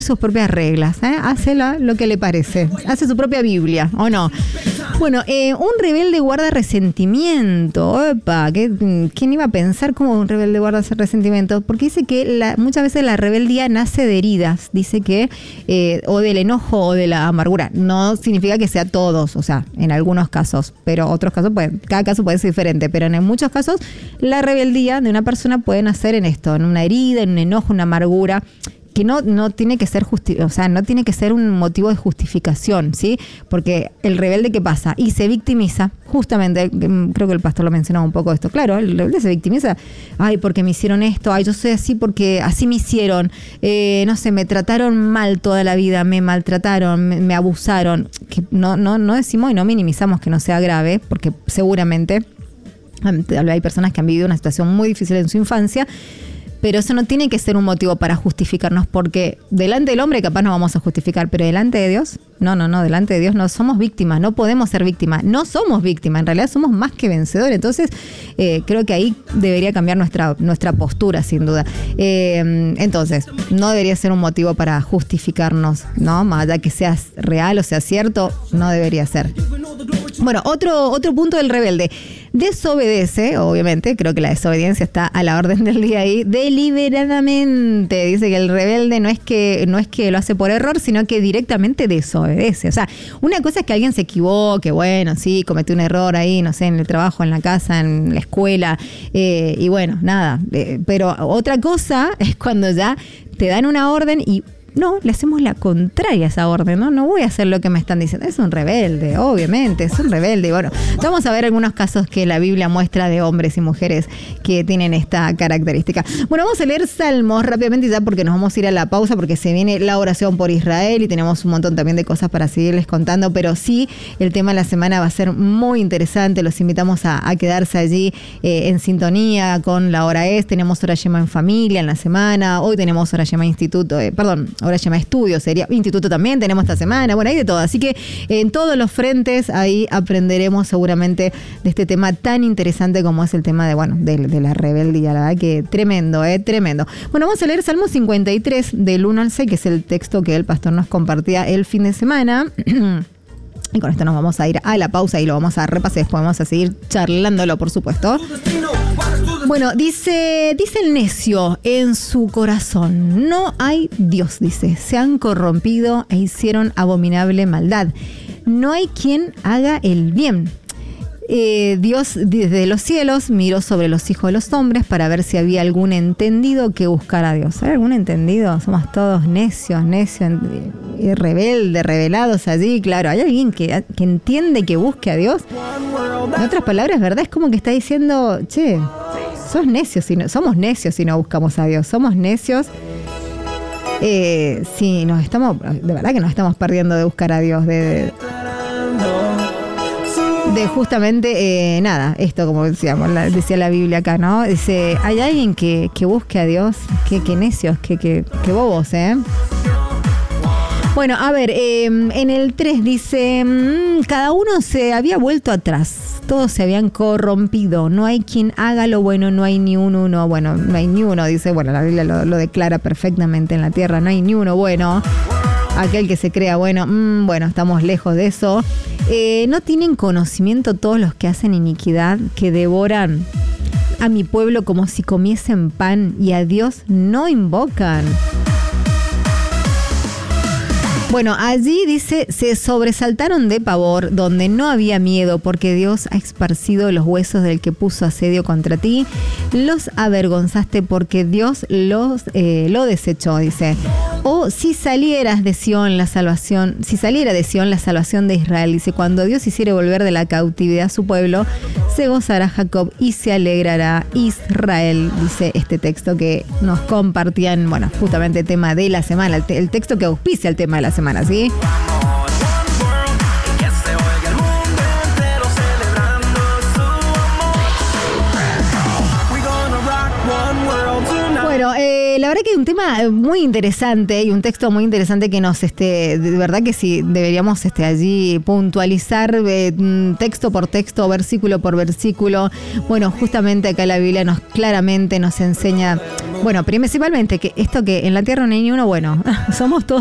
sus propias reglas, hace lo que le parece, hace su propia Biblia, ¿o no? Bueno, un rebelde guarda resentimiento. Opa, ¿quién iba a pensar cómo un rebelde guarda resentimiento? Porque dice que muchas veces la rebeldía nace de heridas, dice que o del enojo o de la amargura. No significa que sea todos, o sea, en algunos casos, pero otros casos cada caso puede ser diferente, pero en muchos casos la rebeldía de una persona puede nacer en esto, en una herida, en un enojo, una amargura, que no tiene que ser no tiene que ser un motivo de justificación, ¿sí? Porque el rebelde, ¿qué pasa? Y se victimiza, justamente, creo que el pastor lo mencionaba un poco esto, claro, el rebelde se victimiza, ay, porque me hicieron esto, ay, yo soy así porque así me hicieron, no sé, me trataron mal toda la vida, me maltrataron, me abusaron, que no decimos y no minimizamos que no sea grave, porque seguramente hay personas que han vivido una situación muy difícil en su infancia. Pero eso no tiene que ser un motivo para justificarnos, porque delante del hombre capaz nos vamos a justificar, pero delante de Dios, no, delante de Dios no somos víctimas, no podemos ser víctimas, no somos víctimas, en realidad somos más que vencedores. Entonces, creo que ahí debería cambiar nuestra postura, sin duda. Entonces, no debería ser un motivo para justificarnos, ¿no? Más allá que sea real o sea cierto, no debería ser. Bueno, otro punto del rebelde. Desobedece, obviamente, creo que la desobediencia está a la orden del día ahí, deliberadamente. Dice que el rebelde no es que lo hace por error, sino que directamente desobedece. O sea, una cosa es que alguien se equivoque, bueno, sí, cometió un error ahí, no sé, en el trabajo, en la casa, en la escuela, y bueno, nada. Pero otra cosa es cuando ya te dan una orden y no, le hacemos la contraria a esa orden, ¿no? No voy a hacer lo que me están diciendo. Es un rebelde, obviamente, es un rebelde. Y bueno, vamos a ver algunos casos que la Biblia muestra de hombres y mujeres que tienen esta característica. Bueno, vamos a leer Salmos rápidamente ya porque nos vamos a ir a la pausa porque se viene la oración por Israel y tenemos un montón también de cosas para seguirles contando, pero sí, el tema de la semana va a ser muy interesante. Los invitamos a quedarse allí en sintonía con la Hora Es. Tenemos Hora Shema en familia en la semana. Hoy tenemos Hora Shema Instituto, Hora Shema Estudio, sería Instituto también, tenemos esta semana, bueno, hay de todo. Así que en todos los frentes ahí aprenderemos seguramente de este tema tan interesante como es el tema de la rebeldía, la verdad que tremendo, tremendo. Bueno, vamos a leer Salmo 53 del 1 al 6, que es el texto que el pastor nos compartía el fin de semana. Y con esto nos vamos a ir a la pausa y lo vamos a repasar, después vamos a seguir charlándolo, por supuesto. Bueno, dice el necio en su corazón, no hay Dios, dice, se han corrompido e hicieron abominable maldad. No hay quien haga el bien. Dios desde los cielos miró sobre los hijos de los hombres para ver si había algún entendido que buscara a Dios. ¿Hay algún entendido? Somos todos necios, rebeldes, rebelados allí. Claro, ¿hay alguien que entiende que busque a Dios? En otras palabras, ¿verdad? Es como que está diciendo, che, somos necios si no buscamos a Dios. Somos necios si de verdad que nos estamos perdiendo de buscar a Dios, de justamente, esto como decía la Biblia acá, ¿no? Dice, hay alguien que busque a Dios, que necios, que bobos, Bueno, a ver, en el 3 dice, cada uno se había vuelto atrás, todos se habían corrompido, no hay quien haga lo bueno, no hay ni uno, bueno, no hay ni uno, dice, bueno, la Biblia lo declara perfectamente en la tierra, no hay ni uno bueno. Aquel que se crea bueno, estamos lejos de eso. ¿No tienen conocimiento todos los que hacen iniquidad, que devoran a mi pueblo como si comiesen pan y a Dios no invocan? Bueno, allí dice, se sobresaltaron de pavor, donde no había miedo, porque Dios ha esparcido los huesos del que puso asedio contra ti. Los avergonzaste porque Dios lo desechó, dice. O si saliera de Sión la salvación de Israel, dice, cuando Dios hiciere volver de la cautividad a su pueblo, se gozará Jacob y se alegrará Israel, dice este texto que nos compartían, justamente el tema de la semana, el texto que auspicia el tema de la semana, ¿sí? Bueno, la verdad que hay un tema muy interesante y un texto muy interesante que nos, de verdad que sí, deberíamos allí puntualizar texto por texto, versículo por versículo. Bueno, justamente acá la Biblia claramente nos enseña, bueno, principalmente que esto que en la tierra no hay ni uno bueno, somos todos